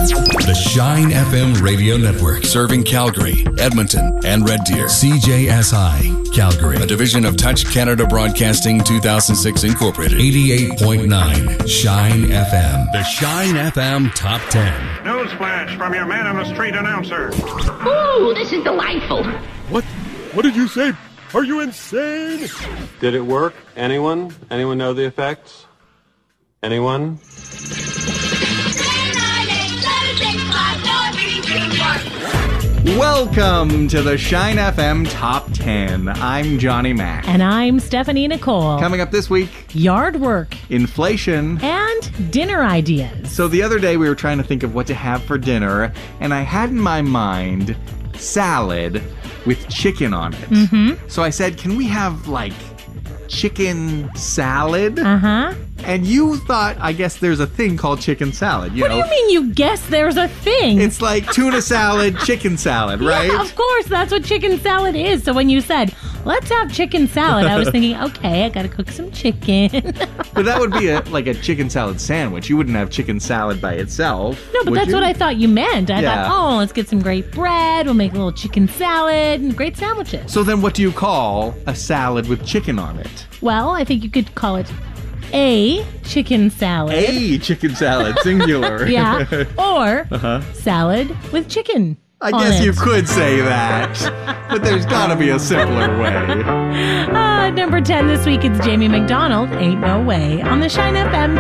The Shine FM radio network, serving Calgary, Edmonton, and Red Deer. CJSI, Calgary, a division of Touch Canada Broadcasting 2006 Incorporated. 88.9 Shine FM. The Shine FM Top 10. Newsflash from your man on the street announcer. Ooh, this is delightful. What did you say? Are you insane? Did it work? Anyone? Anyone know the effects? Anyone? Welcome to the Shine FM Top 10. I'm Johnny Mac. And I'm Stephanie Nicole. Coming up this week, yard work, inflation, and dinner ideas. So the other day we were trying to think of what to have for dinner, and I had in my mind salad with chicken on it. Mm-hmm. So I said, can we have, like, chicken salad? Uh-huh. And you thought, I guess there's a thing called chicken salad. What do you mean you guess there's a thing? It's like tuna salad, chicken salad, right? Yeah, of course, that's what chicken salad is. So when you said, let's have chicken salad, I was thinking, okay, I gotta cook some chicken. But that would be like a chicken salad sandwich. You wouldn't have chicken salad by itself. No, but that's what I thought you meant. I Yeah. thought, let's get some great bread, we'll make a little chicken salad, and great sandwiches. So then what do you call a salad with chicken on it? Well, I think you could call it a chicken salad. A chicken salad, singular. Yeah, or salad with chicken. I guess you could say that, but there's gotta be a simpler way. Number 10 this week, it's Jamie McDonald, Ain't No Way, on the Shine FM